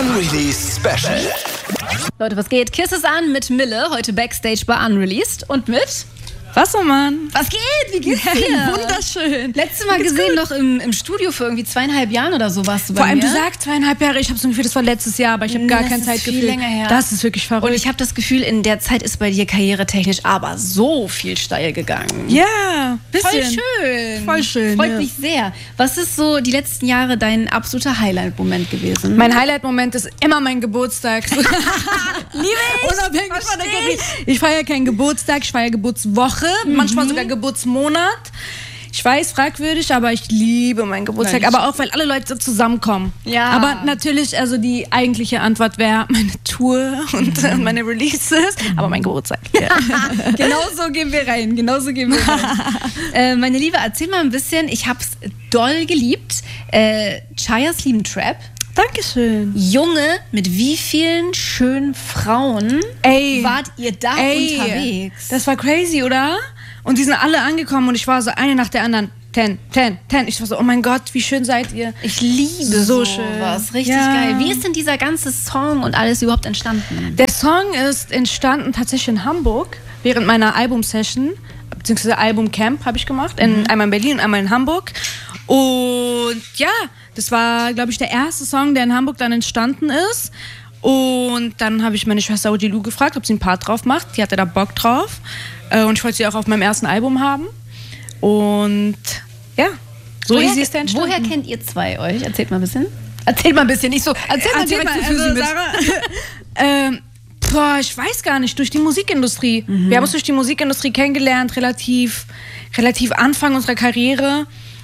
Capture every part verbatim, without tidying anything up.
Unreleased Special. Leute, was geht? Kiss es an mit Mille, heute Backstage bei Unreleased und mit... Wassermann. Was geht? Wie geht's dir? Wunderschön. Letztes Mal gesehen noch im, im Studio für irgendwie zweieinhalb Jahren oder so warst du bei Vor allem, mir. du sagst zweieinhalb Jahre, ich habe so ein Gefühl, das war letztes Jahr, aber ich habe gar Das kein ist Zeitgefühl. viel länger her. Das ist wirklich verrückt. Und ich habe das Gefühl, in der Zeit ist bei dir karrieretechnisch aber so viel steil gegangen. Ja, bisschen. Voll schön. Voll schön, Freut ja. mich sehr. Was ist so die letzten Jahre dein absoluter Highlight-Moment gewesen? Mein Highlight-Moment ist immer mein Geburtstag. Liebe ich. Unabhängig von der Karriere. Ich feiere keinen Geburtstag, ich feiere Geburtswoche, mhm. manchmal sogar Geburtsmonat. Ich weiß, fragwürdig, aber ich liebe meinen Geburtstag. Nein, aber auch, weil alle Leute zusammenkommen. Ja. Aber natürlich, also die eigentliche Antwort wäre meine Tour und äh, meine Releases. Aber mein Geburtstag. Ja. Genau so gehen wir rein. Genau so gehen wir rein. äh, meine Liebe, erzähl mal ein bisschen. Ich hab's doll geliebt. Äh, Chayas lieben Trap. Dankeschön. Junge, mit wie vielen schönen Frauen Ey. wart ihr da Ey. unterwegs? Das war crazy, oder? Und die sind alle angekommen und ich war so eine nach der anderen. Ten, ten, ten. Ich war so, oh mein Gott, wie schön seid ihr. Ich liebe so sowas. schön. Richtig Ja. geil. Wie ist denn dieser ganze Song und alles überhaupt entstanden? Der Song ist entstanden tatsächlich in Hamburg während meiner Album-Session, beziehungsweise Album-Camp habe ich gemacht. In, mhm. Einmal in Berlin und einmal in Hamburg. Und ja, das war, glaube ich, der erste Song, der in Hamburg dann entstanden ist. Und dann habe ich meine Schwester O G Lu gefragt, ob sie einen Part drauf macht. Die hatte da Bock drauf. Und ich wollte sie auch auf meinem ersten Album haben. Und ja, so woher, easy ist der entstanden. Woher kennt ihr zwei euch? Erzählt mal ein bisschen. Erzählt mal ein bisschen, nicht so. Erzählt mal Erzähl direkt mal, so für sie also, mit. Sarah, ähm, boah, ich weiß gar nicht, durch die Musikindustrie. Mhm. Wir haben uns durch die Musikindustrie kennengelernt, relativ, relativ Anfang unserer Karriere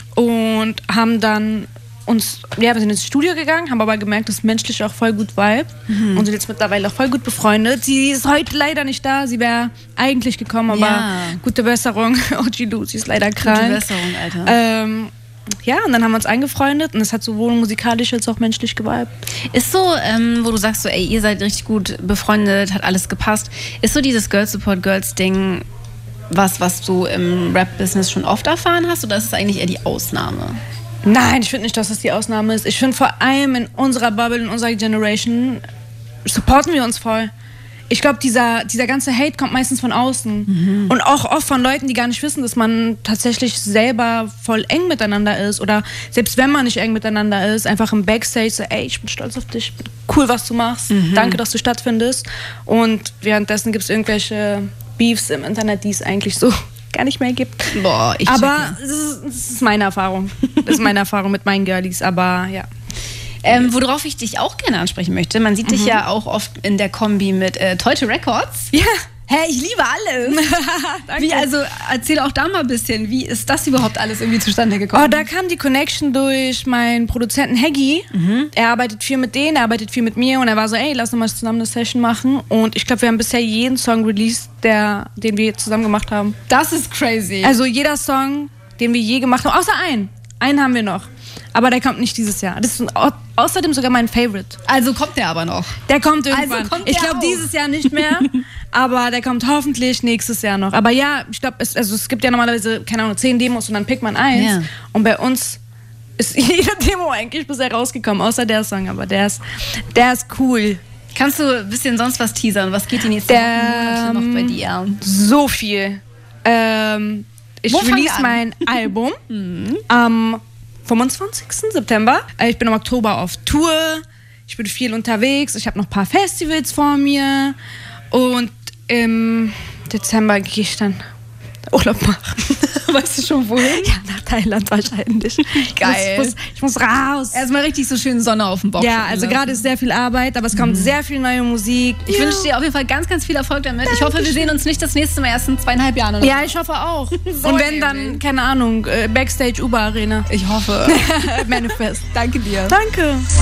und haben dann uns, ja, wir sind ins Studio gegangen, haben aber gemerkt, dass menschlich auch voll gut vibe mhm. und sind jetzt mittlerweile auch voll gut befreundet. Sie ist heute leider nicht da, sie wäre eigentlich gekommen, aber Ja. gute Besserung. O G Lu, sie ist leider krank. Gute Besserung, Alter. Ähm, ja, und dann haben wir uns angefreundet und es hat sowohl musikalisch als auch menschlich geweibt. Ist so, ähm, wo du sagst, so, ey, ihr seid richtig gut befreundet, hat alles gepasst. Ist so dieses Girls Support Girls Ding was, was du im Rap-Business schon oft erfahren hast oder ist es eigentlich eher die Ausnahme? Nein, ich finde nicht, dass das die Ausnahme ist. Ich finde vor allem in unserer Bubble, in unserer Generation, supporten wir uns voll. Ich glaube, dieser, dieser ganze Hate kommt meistens von außen. Mhm. Und auch oft von Leuten, die gar nicht wissen, dass man tatsächlich selber voll eng miteinander ist. Oder selbst wenn man nicht eng miteinander ist, einfach im Backstage so, ey, ich bin stolz auf dich, cool, was du machst. Mhm. Danke, dass du stattfindest. Und währenddessen gibt es irgendwelche Beefs im Internet, die es eigentlich so gar nicht mehr gibt. Boah, ich aber das ist, das ist meine Erfahrung. Das ist meine Erfahrung mit meinen Girlies, aber ja. Ähm, worauf ich dich auch gerne ansprechen möchte, man sieht mhm. dich ja auch oft in der Kombi mit äh, Teute Records. Ja. Hä, ich liebe alles. Wie, also erzähl auch da mal ein bisschen, wie ist das überhaupt alles irgendwie zustande gekommen? Oh, da kam die Connection durch meinen Produzenten Heggy. Mhm. Er arbeitet viel mit denen, er arbeitet viel mit mir und er war so, ey, lass uns mal zusammen eine Session machen. Und ich glaube, wir haben bisher jeden Song released, der, den wir zusammen gemacht haben. Das ist crazy. Also jeder Song, den wir je gemacht haben, außer einen. Einen haben wir noch. Aber der kommt nicht dieses Jahr. Das ist au- außerdem sogar mein Favorite. Also kommt der aber noch. Der kommt irgendwann. Also kommt ich der glaube auch. dieses Jahr nicht mehr, aber der kommt hoffentlich nächstes Jahr noch. Aber ja, ich glaube, es, also es gibt ja normalerweise, keine Ahnung, zehn Demos und dann pickt man eins. Ja. Und bei uns ist jede Demo eigentlich bisher rausgekommen, außer der Song. Aber der ist, der ist cool. Kannst du ein bisschen sonst was teasern? Was geht die nächsten Der, Monate noch bei dir? So viel. Ähm, ich Wo fangen wir release an? mein Album am fünfundzwanzigsten September. Äh, Ich bin im Oktober auf Tour. Ich bin viel unterwegs. Ich habe noch ein paar Festivals vor mir. Und im Dezember gehe ich dann Urlaub machen. Weißt du schon wohin? Ja, nach Thailand wahrscheinlich. Geil. Ich muss, ich muss raus. Erstmal richtig so schön Sonne auf dem Bauch. Ja, also gerade ist sehr viel Arbeit, aber es kommt sehr viel neue Musik. Ich ja. wünsche dir auf jeden Fall ganz, ganz viel Erfolg damit. Ich hoffe, wir sehen uns nicht das nächste Mal erst in zweieinhalb Jahren. Oder? Ja, ich hoffe auch. So Und wenn dann, nämlich. keine Ahnung, äh, Backstage Uber Arena. Ich hoffe. Manifest. Danke dir. Danke.